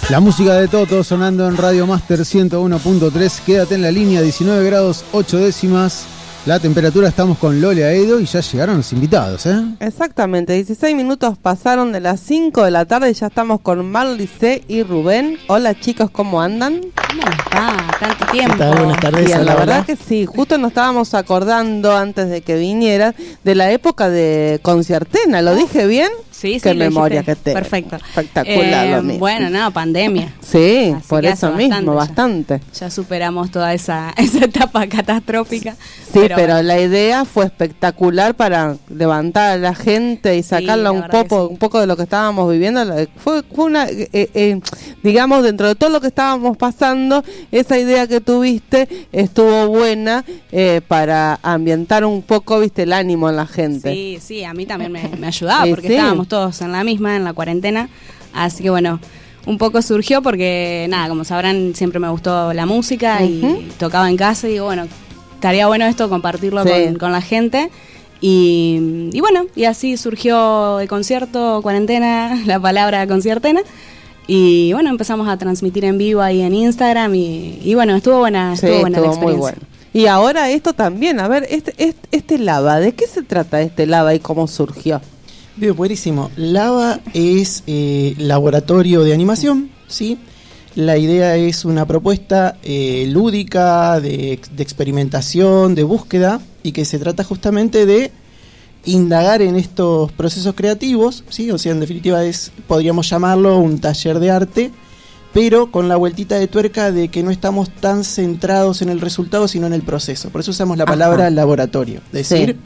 La música de Toto sonando en Radio Master 101.3. Quédate en la línea, 19 grados 8 décimas. La temperatura, estamos con Lole Aedo y ya llegaron los invitados, ¿eh? Exactamente, 16 minutos pasaron de las 5 de la tarde y ya estamos con Marly C. y Rubén. Hola chicos, ¿cómo andan? ¿Cómo está? Tanto tiempo. ¿Qué tal? Buenas tardes. Bien, la verdad hola. que sí, justo nos estábamos acordando antes de que vinieran de la época de Conciertena, ¿lo dije bien? Sí, Qué lo memoria dijiste. que tengo. Perfecto. Espectacular lo mismo. Bueno, no, pandemia. Sí, Así por que eso hace mismo, bastante bastante. Ya superamos toda esa etapa catastrófica. Sí, pero bueno. la idea fue espectacular para levantar a la gente y sacarla la un verdad que poco, sí. un poco de lo que estábamos viviendo. Fue una, digamos, dentro de todo lo que estábamos pasando, esa idea que tuviste estuvo buena para ambientar un poco, viste, el ánimo en la gente. Sí, a mí también me ayudaba porque Sí. estábamos todos en la misma, en la cuarentena. Así que bueno, un poco surgió porque, nada, como sabrán, siempre me gustó la música y tocaba en casa y digo, bueno, estaría bueno esto, compartirlo Sí. con la gente. Y bueno, y así surgió el concierto, cuarentena, la palabra conciertena. Y bueno, empezamos a transmitir en vivo ahí en Instagram y bueno, estuvo buena, Sí, estuvo buena la estuvo muy experiencia. bueno. Y ahora esto también, a ver, este Lava, ¿de qué se trata este Lava y cómo surgió? Bien, buenísimo. Lava es laboratorio de animación, ¿sí? La idea es una propuesta lúdica, de experimentación, de búsqueda, y que se trata justamente de indagar en estos procesos creativos, ¿sí? O sea, en definitiva podríamos llamarlo un taller de arte, pero con la vueltita de tuerca de que no estamos tan centrados en el resultado, sino en el proceso. Por eso usamos la palabra laboratorio. Es decir,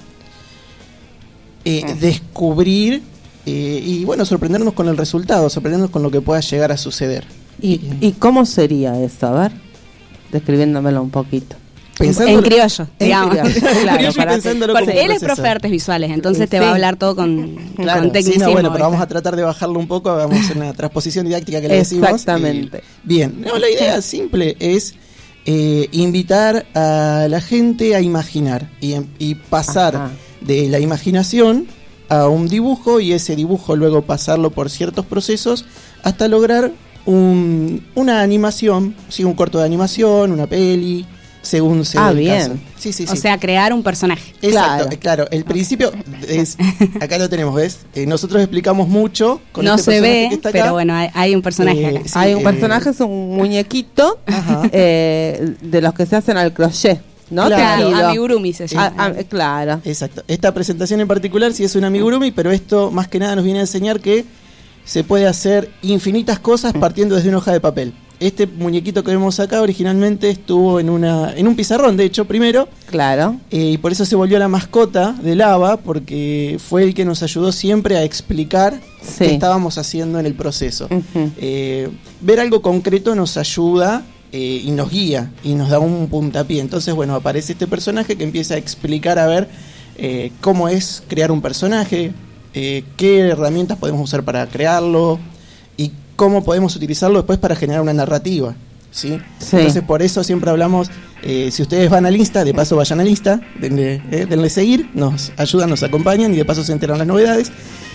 descubrir y bueno, sorprendernos con el resultado, sorprendernos con lo que pueda llegar a suceder. ¿Y cómo sería eso? A ver, describiéndomelo un poquito. En criollo, digamos. Claro, para pensándolo Porque como él es proceso. profe de artes visuales, entonces te Sí. va a hablar todo con Claro, tecnicismo. sí, no, bueno, pero vamos ¿viste? a tratar de bajarlo un poco, hagamos una transposición didáctica que le decimos. Exactamente. Bien, no, la idea simple es invitar a la gente a imaginar y pasar Ajá. de la imaginación a un dibujo y ese dibujo luego pasarlo por ciertos procesos hasta lograr una animación, ¿sí? Un corto de animación, una peli, según sea el bien. caso. Sí, sí, sí. O sea, crear un personaje. Exacto, Claro. claro. El principio es, acá lo tenemos, ¿ves? Nosotros explicamos mucho con No este se personaje ve, que está acá. pero bueno, hay un personaje acá. Sí, Hay un personaje, es un muñequito Ajá. de los que se hacen al crochet, ¿no? Claro. Tejido. Amigurumi se llama. Claro. Exacto. Esta presentación en particular sí es un amigurumi, pero esto más que nada nos viene a enseñar que se puede hacer infinitas cosas partiendo desde una hoja de papel. Este muñequito que vemos acá originalmente estuvo en un pizarrón, de hecho, primero, Claro. y por eso se volvió la mascota de Lava, porque fue el que nos ayudó siempre a explicar Sí. qué estábamos haciendo en el proceso. Ujú. Ver algo concreto nos ayuda y nos guía y nos da un puntapié. Entonces, bueno, aparece este personaje que empieza a explicar a ver cómo es crear un personaje, qué herramientas podemos usar para crearlo y cómo podemos utilizarlo después para generar una narrativa, ¿sí? Sí. Entonces, por eso siempre hablamos, si ustedes van al Insta, de paso vayan al Insta, denle seguir, nos ayudan, nos acompañan y de paso se enteran las novedades.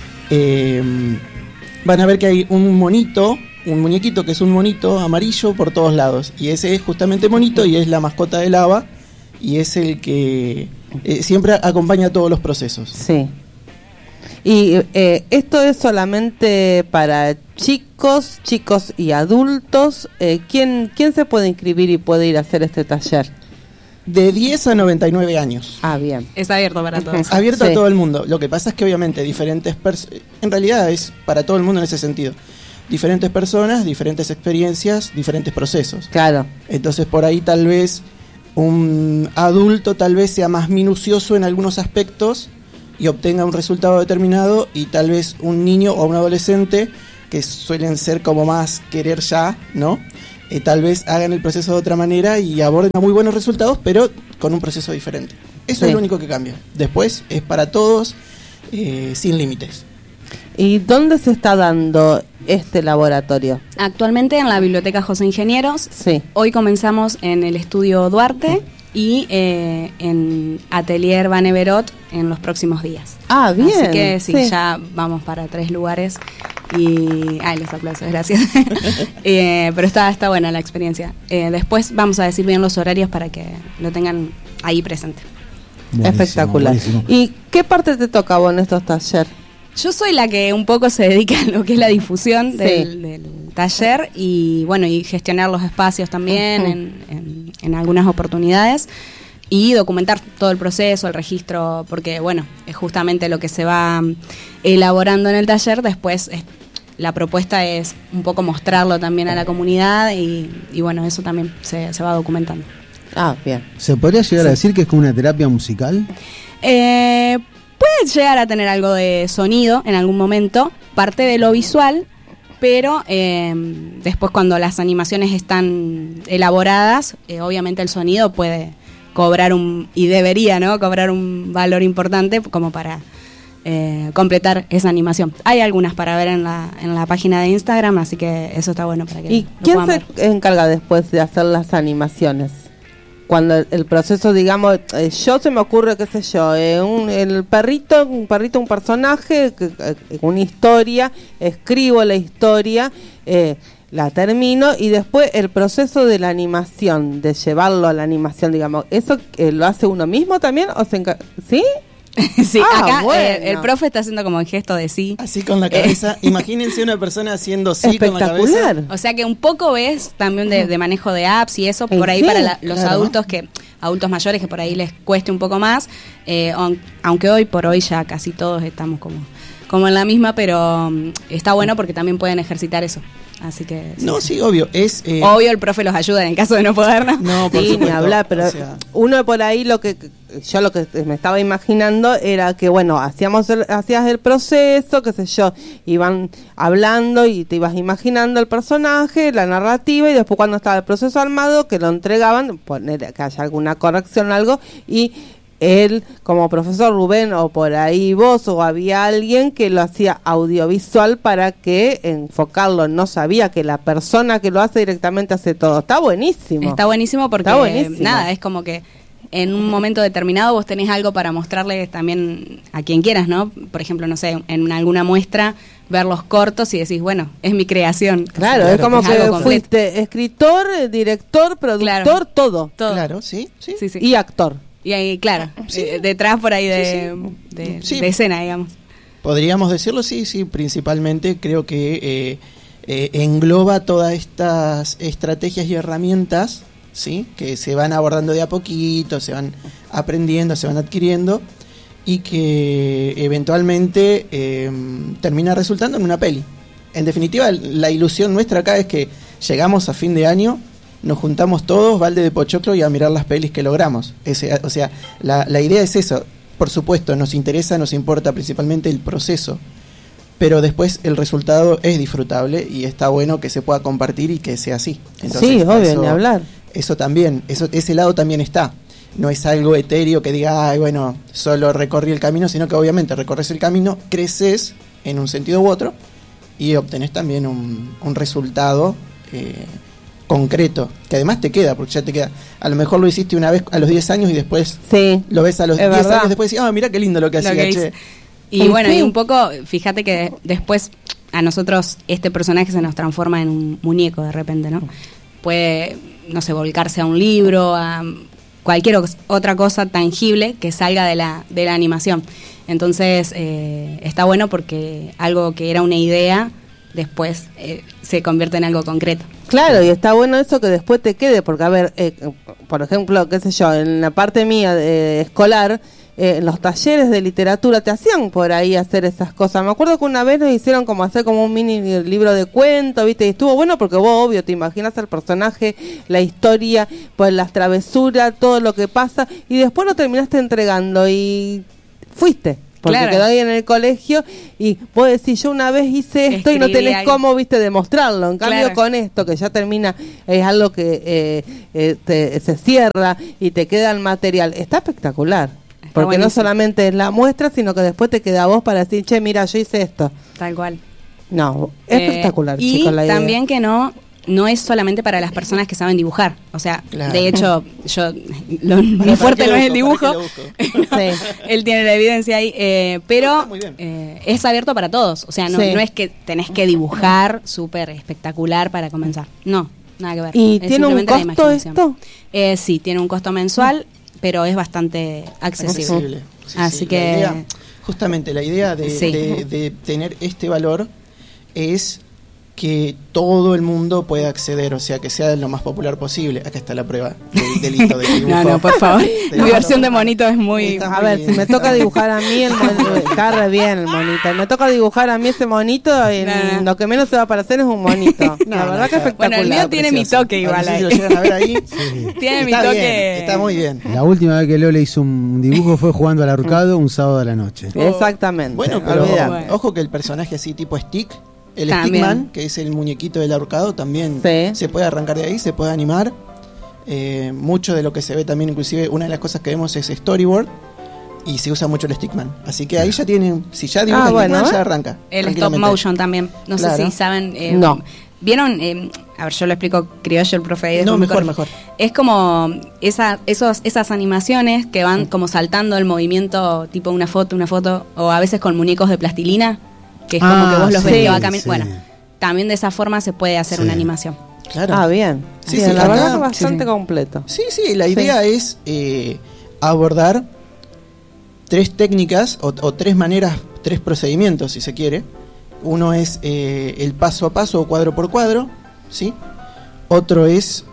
Van a ver que hay un muñequito que es un monito amarillo por todos lados, y ese es justamente monito y es la mascota de Lava y es el que siempre acompaña todos los procesos. Sí. Y esto es solamente para chicos y adultos. ¿Quién se puede inscribir y puede ir a hacer este taller? De 10 a 99 años. Ah, bien. Es abierto para todos. Abierto Sí. a todo el mundo. Lo que pasa es que obviamente diferentes en realidad es para todo el mundo en ese sentido. Diferentes personas, diferentes experiencias, diferentes procesos. Claro. Entonces por ahí tal vez un adulto tal vez sea más minucioso en algunos aspectos y obtenga un resultado determinado, y tal vez un niño o un adolescente, que suelen ser como más querer ya, ¿no? Tal vez hagan el proceso de otra manera y aborden a muy buenos resultados, pero con un proceso diferente. Eso Sí. es lo único que cambia. Después es para todos, sin límites. ¿Y dónde se está dando este laboratorio? Actualmente en la Biblioteca José Ingenieros. Sí. Hoy comenzamos en el estudio Duarte y en Atelier Van Everot en los próximos días. Ah, bien. Así que sí, Sí. ya vamos para 3 lugares Los aplausos, gracias. Pero está buena la experiencia. Después vamos a decir bien los horarios para que lo tengan ahí presente. Buenísimo, Espectacular. buenísimo. ¿Y qué parte te toca a vos en estos talleres? Yo soy la que un poco se dedica a lo que es la difusión Sí. del taller y bueno, y gestionar los espacios también en algunas oportunidades y documentar todo el proceso, el registro, porque bueno, es justamente lo que se va elaborando en el taller. Después la propuesta es un poco mostrarlo también a la comunidad y bueno, eso también se va documentando. Ah, bien. ¿Se podría llegar a decir que es como una terapia musical? Puede llegar a tener algo de sonido en algún momento, parte de lo visual, pero después cuando las animaciones están elaboradas, obviamente el sonido puede cobrar y debería, ¿no?, cobrar un valor importante como para completar esa animación. Hay algunas para ver en la página de Instagram, así que eso está bueno para que ¿Y lo quién puedan se ver. encarga después de hacer las animaciones? Cuando el proceso, digamos, yo se me ocurre, qué sé yo, un personaje, una historia, escribo la historia, la termino y después el proceso de la animación, de llevarlo a la animación, digamos, ¿eso lo hace uno mismo también? ¿O se ¿Sí? Sí, acá bueno. el profe está haciendo como el gesto de sí. Así con la cabeza. Imagínense una persona haciendo sí con la cabeza. Espectacular. O sea que un poco ves también de manejo de apps y eso, por ahí Sí, para los claro. adultos mayores que por ahí les cueste un poco más, aunque hoy por hoy ya casi todos estamos como en la misma, pero está bueno porque también pueden ejercitar eso. Así que No, sí, obvio. Es, obvio el profe los ayuda en el caso de no poder, ¿no? No, por Sí, ni supuesto. hablar, pero O sea, uno por ahí lo que me estaba imaginando era que, bueno, hacías el proceso, qué sé yo, iban hablando y te ibas imaginando el personaje, la narrativa, y después cuando estaba el proceso armado, que lo entregaban, poner que haya alguna corrección o algo, y él, como profesor Rubén, o por ahí vos, o había alguien que lo hacía audiovisual para que enfocarlo. No sabía que la persona que lo hace directamente hace todo. Está buenísimo. Está buenísimo porque Está buenísimo. nada, es como que en un momento determinado vos tenés algo para mostrarle también a quien quieras, ¿no? Por ejemplo, no sé, en alguna muestra, ver los cortos y decís, bueno, es mi creación. Claro, Claro, es como es que algo completo. fuiste escritor, director, productor, Claro. todo. Todo. claro, sí, sí. Sí, sí. Y actor. Y ahí, claro, Sí. detrás por ahí Sí. de escena, digamos. Podríamos decirlo, sí, sí. Principalmente creo que engloba todas estas estrategias y herramientas, ¿sí?, que se van abordando de a poquito, se van aprendiendo, se van adquiriendo y que eventualmente termina resultando en una peli. En definitiva, la ilusión nuestra acá es que llegamos a fin de año, nos juntamos todos, balde de pochoclo, y a mirar las pelis que logramos. O sea, la idea es eso. Por supuesto, nos importa principalmente el proceso, pero después el resultado es disfrutable y está bueno que se pueda compartir y que sea así. Entonces, Sí, obvio, eso, ni hablar. Eso también, ese lado también está. No es algo etéreo que diga, ay, bueno, solo recorrí el camino, sino que obviamente recorres el camino, creces en un sentido u otro y obtenés también un resultado concreto, que además te queda, porque ya te queda. A lo mejor lo hiciste una vez a los 10 años y después Sí. lo ves a los Es 10 verdad. años después y decís, mira qué lindo lo que Lo hacía, que che. hice. Y En bueno, fin. y un poco, fíjate que después a nosotros este personaje se nos transforma en un muñeco de repente, ¿no? Puede, no sé, volcarse a un libro, a cualquier otra cosa tangible que salga de la animación. Entonces, está bueno porque algo que era una idea, después se convierte en algo concreto. Claro, y está bueno eso que después te quede, porque a ver, por ejemplo, qué sé yo, en la parte mía escolar, en los talleres de literatura te hacían por ahí hacer esas cosas. Me acuerdo que una vez nos hicieron como hacer como un mini libro de cuentos, ¿viste? Y estuvo bueno porque vos, obvio, te imaginas al personaje, la historia, pues las travesuras, todo lo que pasa, y después lo terminaste entregando y fuiste. Porque Claro. quedó ahí en el colegio y vos decís, yo una vez hice esto y no Escribí tenés ahí. cómo, viste, demostrarlo. En cambio, Claro. con esto que ya termina, es algo que se cierra y te queda el material. Está espectacular. Está Porque no buenísimo. solamente es la muestra, sino que después te queda a vos para decir, che, mira, yo hice esto. Tal cual. No, es espectacular, y chicos, la idea. también que no no es solamente para las personas que saben dibujar. O sea, Claro. de hecho, mi fuerte no es el dibujo. Sí. Él tiene la evidencia ahí, pero Está muy bien. es abierto para todos. O sea, no, Sí. no es que tenés que dibujar súper espectacular para comenzar. No, nada que ver. ¿Y Es tiene un simplemente la costo imaginación. esto? Sí, tiene un costo mensual, pero es bastante accesible. Sí, Así sí. que... La idea, justamente la idea Sí. de tener este valor es que todo el mundo pueda acceder, o sea, que sea lo más popular posible. Acá está la prueba del delito de dibujo. No, por favor. De Mi versión de monito es muy... Está A muy ver, bien. si me toca dibujar a mí, está re bien el monito. Me toca dibujar a mí ese monito, y No. lo que menos se va a parecer es un monito. La verdad que está- espectacular. Bueno, el mío tiene mi Precioso. toque igual No sé si ahí. lo llegan a ver ahí. Tiene mi Está toque... bien, está muy bien. La última vez que Leo le hizo un dibujo fue jugando al ahorcado un sábado a la noche. Exactamente. Bueno, pero olvidate. Bueno. ojo que el personaje así tipo Stick, el También. Stickman, que es el muñequito del ahorcado, también Sí. se puede arrancar de ahí, se puede animar. Mucho de lo que se ve también, inclusive una de las cosas que vemos es storyboard y se usa mucho el Stickman. Así que ahí ya tienen, si ya dibujan bueno, Stickman, ya arranca. El stop tranquilamente. motion también. No Claro. sé si saben. No. ¿Vieron? A ver, yo lo explico criollo, el profe. ahí No, después me mejor, corrige. mejor. Es como esas animaciones que van como saltando el movimiento, tipo una foto, o a veces con muñecos de plastilina, que es como que vos los ves que va caminando. sí. Bueno, también de esa forma se puede hacer Sí. una animación. Claro. Ah, bien. Sí, Bien, sí, la acá- verdad que bastante sí. completo. Sí, la idea es abordar tres técnicas o tres maneras, tres procedimientos, si se quiere. Uno es el paso a paso o cuadro por cuadro, ¿sí? Otro es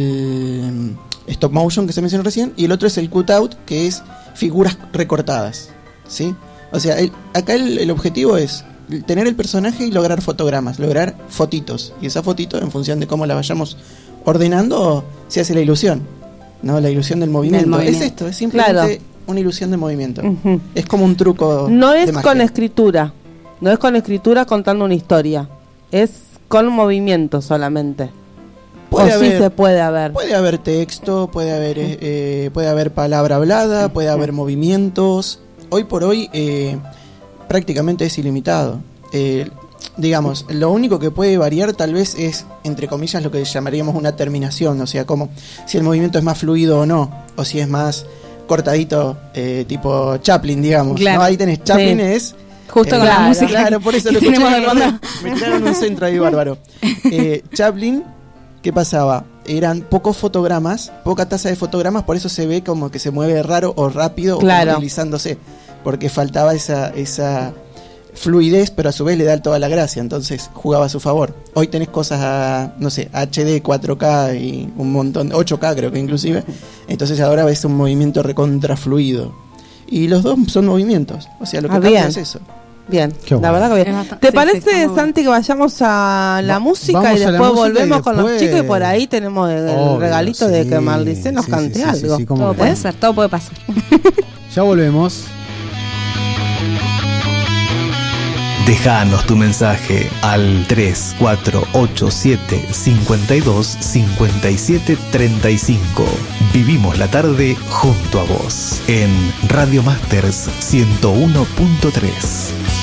el stop motion que se mencionó recién, y el otro es el cutout, que es figuras recortadas, ¿sí? O sea, acá el objetivo es tener el personaje y lograr fotogramas, lograr fotitos, y esa fotito, en función de cómo la vayamos ordenando, se hace la ilusión, ¿no? La ilusión del movimiento. movimiento. Es esto, es simplemente Claro. una ilusión de movimiento. Ujú. Es como un truco. No de es magia. con escritura. No es con escritura contando una historia. Es con movimiento solamente. Puede o sí haber- se puede haber. Puede haber texto, puede haber palabra hablada, puede haber movimientos. Hoy por hoy prácticamente es ilimitado. Digamos, lo único que puede variar tal vez es, entre comillas, lo que llamaríamos una terminación. O sea, como si el movimiento es más fluido o no, o si es más cortadito, tipo Chaplin, digamos. Claro. ¿no? Ahí tenés, Chaplin Sí. es... Justo con la Claro, música. Claro, por eso que lo escuché. tenemos de fondo. Me tiraron un centro ahí bárbaro. Chaplin, ¿qué pasaba? Eran pocos fotogramas, poca tasa de fotogramas, por eso se ve como que se mueve raro o rápido Claro. o deslizándose, porque faltaba esa fluidez, pero a su vez le da toda la gracia, entonces jugaba a su favor. Hoy tenés cosas a, no sé, HD, 4K y un montón, 8K creo que inclusive, entonces ahora ves un movimiento recontra fluido. Y los dos son movimientos, o sea, lo que cambia bien. es eso. Bien, Qué la bueno. verdad que bien. Es bastante- ¿Te sí, parece, sí, está muy bueno. Santi, que vayamos a la música vamos y a la después música y volvemos con los después- chicos y por ahí tenemos el Obvio, regalito de sí, que Marlicé nos sí, cante sí, sí, algo? sí, cómo Todo no. puede ser, todo puede pasar. Ya volvemos. Déjanos tu mensaje al 3487 52 57 35. Vivimos la tarde junto a vos en Radio Masters 101.3.